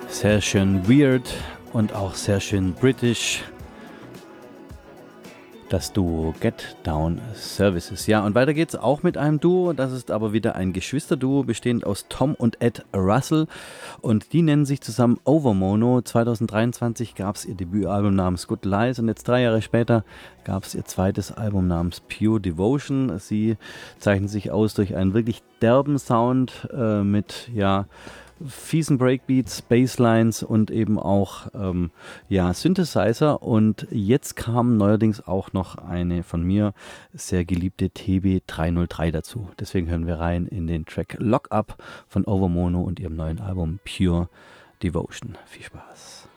Sehr schön weird und auch sehr schön british. Das Duo Get Down Services. Ja, und weiter geht's auch mit einem Duo. Das ist aber wieder ein Geschwisterduo, bestehend aus Tom und Ed Russell. Und die nennen sich zusammen Overmono. 2023 gab es ihr Debütalbum namens Good Lies. Und jetzt 3 Jahre später gab es ihr zweites Album namens Pure Devotion. Sie zeichnen sich aus durch einen wirklich derben Sound mit, ja, fiesen Breakbeats, Basslines und eben auch Synthesizer. Und jetzt kam neuerdings auch noch eine von mir sehr geliebte TB303 dazu. Deswegen hören wir rein in den Track Lock Up von Overmono und ihrem neuen Album Pure Devotion. Viel Spaß.